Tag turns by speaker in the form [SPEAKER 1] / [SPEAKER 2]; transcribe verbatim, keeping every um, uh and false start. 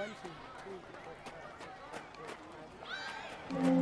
[SPEAKER 1] one, two, three, four, five, six, seven, eight, nine.